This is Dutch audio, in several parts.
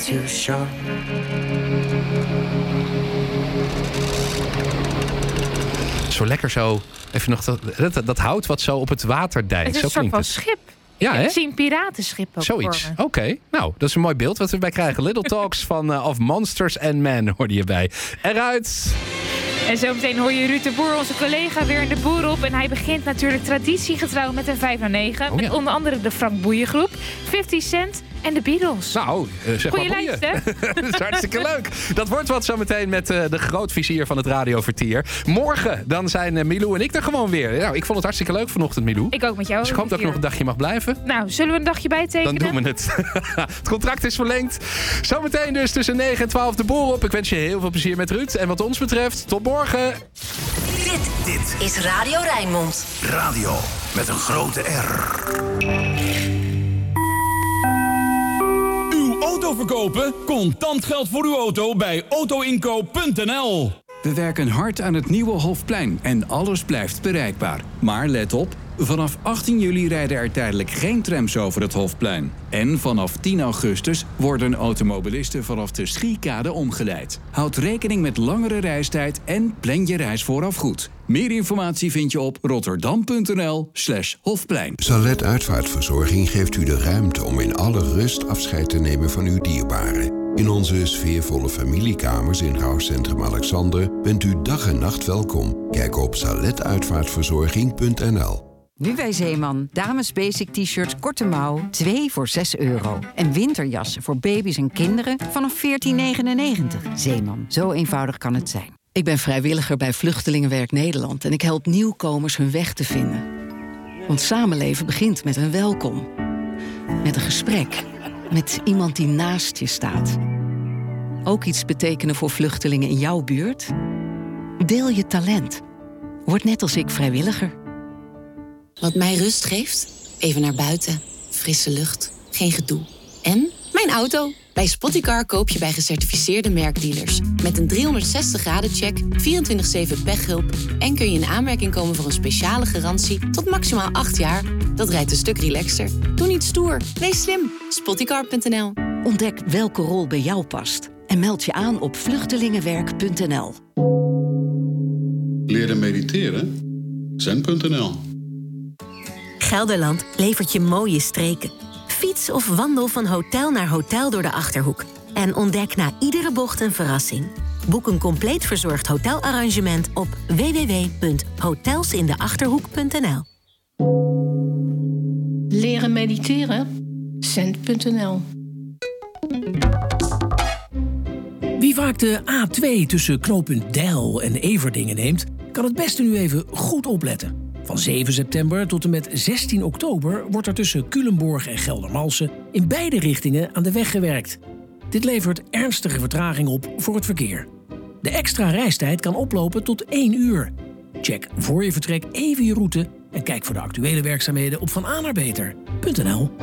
Too sharp. Zo lekker zo. Even nog dat hout wat zo op het water dijt. Het is een soort van schip. Ja, hè? Ik zie een piratenschip ook. Zoiets. Oké. Nou, dat is een mooi beeld wat we erbij krijgen. Little Talks van Of Monsters and Men hoorde je bij. Eruit. En zometeen hoor je Ruud de Boer, onze collega, weer in de boer op. En hij begint natuurlijk traditiegetrouw met een 5 naar 9. Met onder andere de Frank Boeien groep, 50 Cent en de Beatles. Nou, zeg goeie maar boeien. lijst, hè? Dat is hartstikke leuk. Dat wordt wat zometeen met de grootvizier van het radiovertier. Morgen, dan zijn Milou en ik er gewoon weer. Nou, ik vond het hartstikke leuk vanochtend, Milou. Ik ook met jou. Dus ik hoop dat ik nog een dagje mag blijven. Nou, zullen we een dagje bijtekenen? Dan doen we het. Het contract is verlengd. Zometeen dus tussen 9 en 12 de boer op. Ik wens je heel veel plezier met Ruud. En wat ons betreft, tot morgen. Dit is Radio Rijnmond. Radio met een grote R. Uw auto verkopen? Contant geld voor uw auto bij autoinkoop.nl. We werken hard aan het nieuwe Hofplein en alles blijft bereikbaar. Maar let op, vanaf 18 juli rijden er tijdelijk geen trams over het Hofplein. En vanaf 10 augustus worden automobilisten vanaf de Schiekade omgeleid. Houd rekening met langere reistijd en plan je reis vooraf goed. Meer informatie vind je op rotterdam.nl/Hofplein. Salet Uitvaartverzorging geeft u de ruimte om in alle rust afscheid te nemen van uw dierbaren. In onze sfeervolle familiekamers in rouwcentrum Alexander bent u dag en nacht welkom. Kijk op saletuitvaartverzorging.nl. Nu bij Zeeman. Dames basic t-shirts korte mouw, 2 voor €6. En winterjassen voor baby's en kinderen vanaf 14,99. Zeeman, zo eenvoudig kan het zijn. Ik ben vrijwilliger bij Vluchtelingenwerk Nederland en ik help nieuwkomers hun weg te vinden. Want samenleven begint met een welkom. Met een gesprek. Met iemand die naast je staat. Ook iets betekenen voor vluchtelingen in jouw buurt? Deel je talent. Word net als ik vrijwilliger. Wat mij rust geeft? Even naar buiten. Frisse lucht. Geen gedoe. En mijn auto. Bij Spottycar koop je bij gecertificeerde merkdealers. Met een 360-graden-check, 24/7 pechhulp... en kun je in aanmerking komen voor een speciale garantie tot maximaal 8 jaar. Dat rijdt een stuk relaxter. Doe niet stoer. Wees slim. Spottycar.nl. Ontdek welke rol bij jou past. En meld je aan op vluchtelingenwerk.nl. Leren mediteren? Zen.nl. Gelderland levert je mooie streken. Fiets of wandel van hotel naar hotel door de Achterhoek. En ontdek na iedere bocht een verrassing. Boek een compleet verzorgd hotelarrangement op www.hotelsindeachterhoek.nl. Leren mediteren? Zen.nl. Wie vaak de A2 tussen knooppunt Deil en Everdingen neemt, kan het beste nu even goed opletten. Van 7 september tot en met 16 oktober wordt er tussen Culemborg en Geldermalsen in beide richtingen aan de weg gewerkt. Dit levert ernstige vertraging op voor het verkeer. De extra reistijd kan oplopen tot 1 uur. Check voor je vertrek even je route en kijk voor de actuele werkzaamheden op vananerbeter.nl.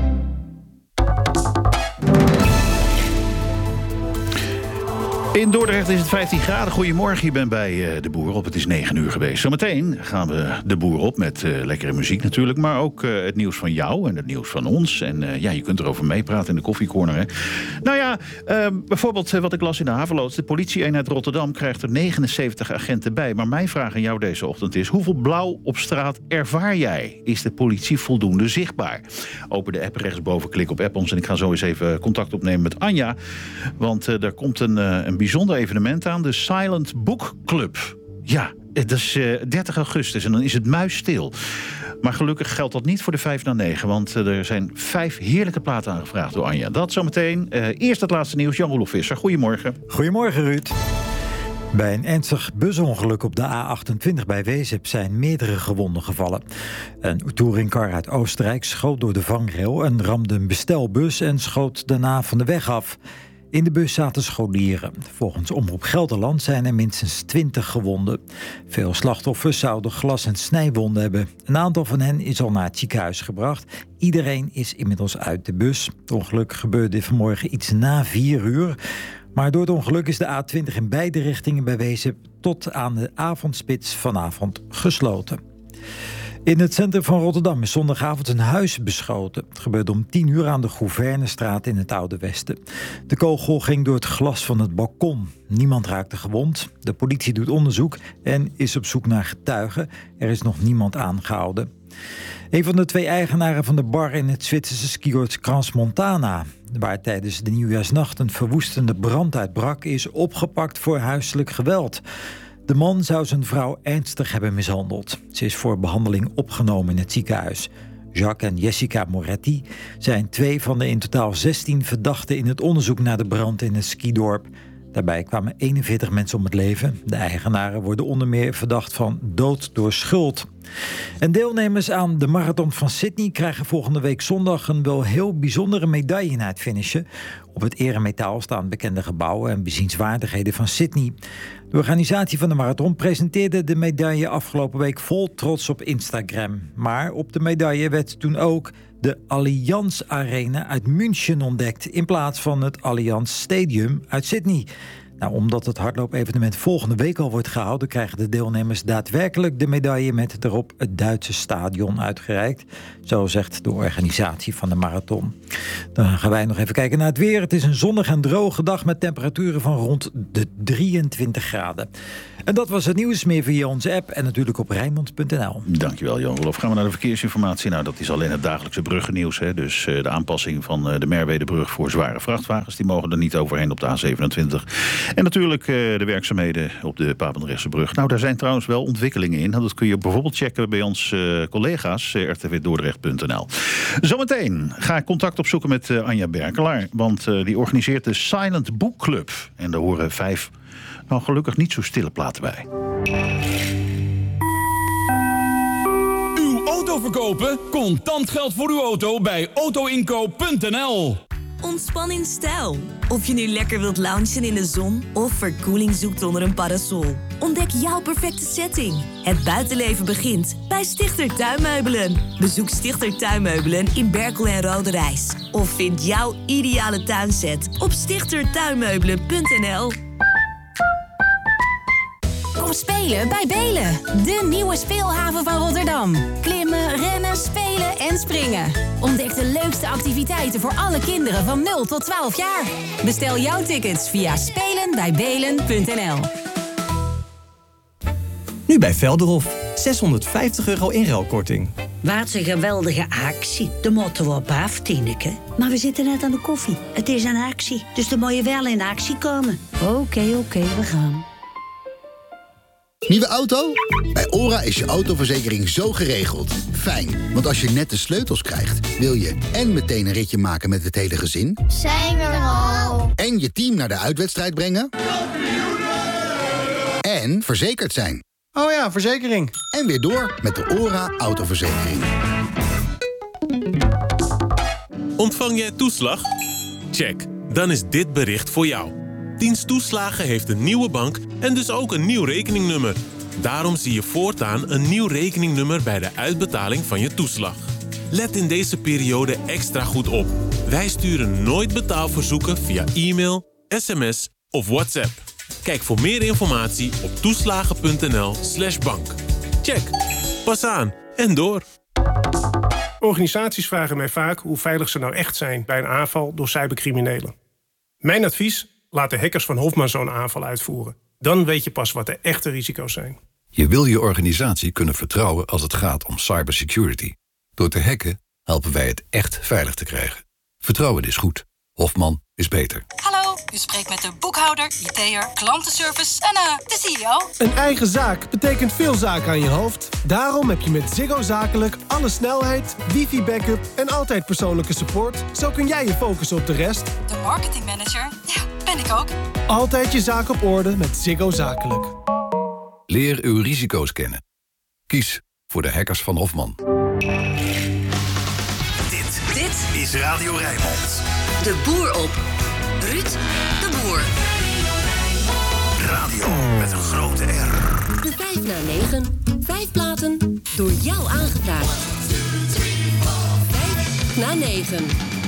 In Dordrecht is het 15 graden. Goedemorgen, je bent bij De Boer op. Het is 9 uur geweest. Zometeen gaan we De Boer op met lekkere muziek natuurlijk. Maar ook het nieuws van jou en het nieuws van ons. En je kunt erover meepraten in de koffiecorner. Hè. Nou ja, bijvoorbeeld wat ik las in de havenloods. De politie-eenheid Rotterdam krijgt er 79 agenten bij. Maar mijn vraag aan jou deze ochtend is: hoeveel blauw op straat ervaar jij? Is de politie voldoende zichtbaar? Open de app rechtsboven, klik op app ons. En ik ga zo eens even contact opnemen met Anja. Want er komt een bijzonder evenement aan, de Silent Book Club. Ja, dat is 30 augustus en dan is het muisstil. Maar gelukkig geldt dat niet voor de 5 naar 9... want er zijn 5 heerlijke platen aangevraagd door Anja. Dat zometeen. Eerst het laatste nieuws. Jan-Roelof Visser, goedemorgen. Goedemorgen, Ruud. Bij een ernstig busongeluk op de A28 bij Wezep zijn meerdere gewonden gevallen. Een touringcar uit Oostenrijk schoot door de vangrail en ramde een bestelbus en schoot daarna van de weg af. In de bus zaten scholieren. Volgens Omroep Gelderland zijn er minstens 20 gewonden. Veel slachtoffers zouden glas- en snijwonden hebben. Een aantal van hen is al naar het ziekenhuis gebracht. Iedereen is inmiddels uit de bus. Het ongeluk gebeurde vanmorgen iets na 4 uur. Maar door het ongeluk is de A20 in beide richtingen bij Wezep tot aan de avondspits vanavond gesloten. In het centrum van Rotterdam is zondagavond een huis beschoten. Het gebeurde om 10:00 aan de Gouvernestraat in het Oude Westen. De kogel ging door het glas van het balkon. Niemand raakte gewond. De politie doet onderzoek en is op zoek naar getuigen. Er is nog niemand aangehouden. Een van de 2 eigenaren van de bar in het Zwitserse skioord Crans-Montana, waar tijdens de nieuwjaarsnacht een verwoestende brand uitbrak, is opgepakt voor huiselijk geweld. De man zou zijn vrouw ernstig hebben mishandeld. Ze is voor behandeling opgenomen in het ziekenhuis. Jacques en Jessica Moretti zijn 2 van de in totaal 16 verdachten in het onderzoek naar de brand in het skidorp. Daarbij kwamen 41 mensen om het leven. De eigenaren worden onder meer verdacht van dood door schuld. En deelnemers aan de Marathon van Sydney krijgen volgende week zondag een wel heel bijzondere medaille na het finishen. Op het eremetaal staan bekende gebouwen en bezienswaardigheden van Sydney. De organisatie van de marathon presenteerde de medaille afgelopen week vol trots op Instagram. Maar op de medaille werd toen ook de Allianz Arena uit München ontdekt, in plaats van het Allianz Stadium uit Sydney. Nou, omdat het hardloopevenement volgende week al wordt gehouden, krijgen de deelnemers daadwerkelijk de medaille met erop het Duitse stadion uitgereikt. Zo zegt de organisatie van de marathon. Dan gaan wij nog even kijken naar het weer. Het is een zonnige en droge dag met temperaturen van rond de 23 graden. En dat was het nieuws, meer via onze app en natuurlijk op Rijnmond.nl. Dankjewel, Jan-Rolof. Gaan we naar de verkeersinformatie. Nou, dat is alleen het dagelijkse bruggennieuws. Hè. Dus de aanpassing van de Merwedebrug voor zware vrachtwagens, die mogen er niet overheen op de A27. En natuurlijk de werkzaamheden op de Papendrechtse brug. Nou, daar zijn trouwens wel ontwikkelingen in. Dat kun je bijvoorbeeld checken bij ons collega's, rtvdordrecht.nl. Zometeen ga ik contact opzoeken met Anja Berkelaar. Want die organiseert de Silent Book Club. En daar horen 5... nou, gelukkig niet zo stille platen bij. Uw auto verkopen? Contant geld voor uw auto bij autoinkoop.nl. Ontspan in stijl. Of je nu lekker wilt loungen in de zon of verkoeling zoekt onder een parasol. Ontdek jouw perfecte setting. Het buitenleven begint bij Stichter Tuinmeubelen. Bezoek Stichter Tuinmeubelen in Berkel en Roderijs. Of vind jouw ideale tuinset op stichtertuinmeubelen.nl. Kom spelen bij Belen, de nieuwe speelhaven van Rotterdam. Klimmen, rennen, spelen en springen. Ontdek de leukste activiteiten voor alle kinderen van 0 tot 12 jaar. Bestel jouw tickets via spelenbijbelen.nl. Nu bij Velderhof, €650 inruilkorting. Wat een geweldige actie. De moeten we op af, Tineke. Maar we zitten net aan de koffie. Het is een actie, dus dan moet je wel in actie komen. Oké, we gaan. Nieuwe auto? Bij ORA is je autoverzekering zo geregeld. Fijn, want als je net de sleutels krijgt, wil je en meteen een ritje maken met het hele gezin. Zijn we er al? En je team naar de uitwedstrijd brengen. En verzekerd zijn. Oh ja, verzekering. En weer door met de ORA autoverzekering. Ontvang jij toeslag? Check, dan is dit bericht voor jou. Dienst Toeslagen heeft een nieuwe bank en dus ook een nieuw rekeningnummer. Daarom zie je voortaan een nieuw rekeningnummer bij de uitbetaling van je toeslag. Let in deze periode extra goed op. Wij sturen nooit betaalverzoeken via e-mail, sms of WhatsApp. Kijk voor meer informatie op toeslagen.nl/bank. Check, pas aan en door. Organisaties vragen mij vaak hoe veilig ze nou echt zijn bij een aanval door cybercriminelen. Mijn advies? Laat de hackers van Hofman zo'n aanval uitvoeren. Dan weet je pas wat de echte risico's zijn. Je wil je organisatie kunnen vertrouwen als het gaat om cybersecurity. Door te hacken helpen wij het echt veilig te krijgen. Vertrouwen is goed. Hofman is beter. Hallo, u spreekt met de boekhouder, IT'er, klantenservice en de CEO. Een eigen zaak betekent veel zaken aan je hoofd. Daarom heb je met Ziggo Zakelijk alle snelheid, wifi-backup en altijd persoonlijke support. Zo kun jij je focussen op de rest. De marketingmanager? Ja, ben ik ook. Altijd je zaak op orde met Ziggo Zakelijk. Leer uw risico's kennen. Kies voor de hackers van Hofman. Dit is Radio Rijnmond. De boer op. Ruud de Boer. Radio met een grote R. De 5 naar 9. 5 platen door jou aangevraagd. 5 naar 9.